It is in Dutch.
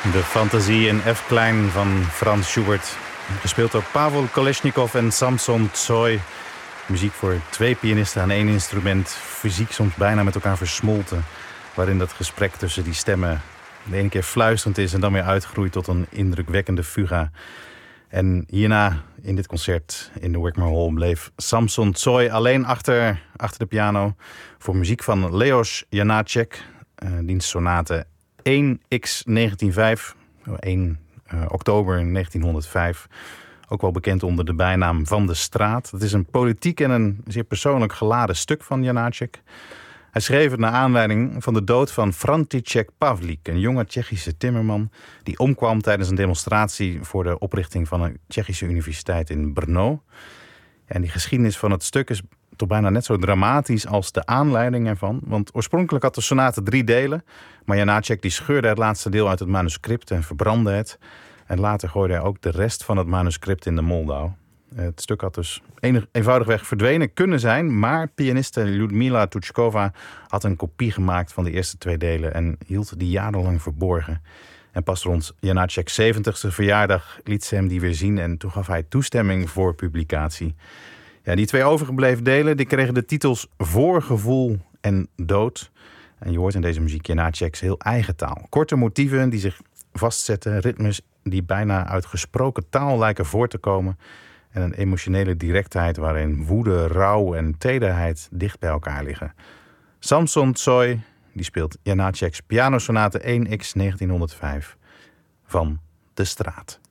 De Fantasie in F klein van Franz Schubert. Gespeeld door Pavel Kolesnikov en Samson Tsoy. Muziek voor 2 pianisten aan 1 instrument. Fysiek soms bijna met elkaar versmolten. Waarin dat gesprek tussen die stemmen de ene keer fluisterend is en dan weer uitgroeit tot een indrukwekkende fuga. En hierna in dit concert in de Wigmore Hall bleef Samson Tsoy alleen achter de piano voor muziek van Leos Janáček. Diens sonate 1x195, 1 oktober 1905. Ook wel bekend onder de bijnaam Van de Straat. Het is een politiek en een zeer persoonlijk geladen stuk van Janáček. Hij schreef het naar aanleiding van de dood van František Pavlík, een jonge Tsjechische timmerman die omkwam tijdens een demonstratie voor de oprichting van een Tsjechische universiteit in Brno. En die geschiedenis van het stuk is toch bijna net zo dramatisch als de aanleiding ervan. Want oorspronkelijk had de sonate 3 delen, maar Janáček die scheurde het laatste deel uit het manuscript en verbrandde het. En later gooide hij ook de rest van het manuscript in de Moldau. Het stuk had dus eenvoudigweg verdwenen kunnen zijn, maar pianiste Ljudmila Tuchkova had een kopie gemaakt van de eerste 2 delen en hield die jarenlang verborgen. En pas rond Janáček's 70ste verjaardag liet ze hem die weer zien en toen gaf hij toestemming voor publicatie. Ja, die 2 overgebleven delen die kregen de titels Voorgevoel en Dood. En je hoort in deze muziek Janáček's heel eigen taal. Korte motieven die zich vastzetten, ritmes die bijna uit gesproken taal lijken voor te komen. En een emotionele directheid waarin woede, rouw en tederheid dicht bij elkaar liggen. Samson Tsoy die speelt Janáček's pianosonate 1x 1905 van de Straat.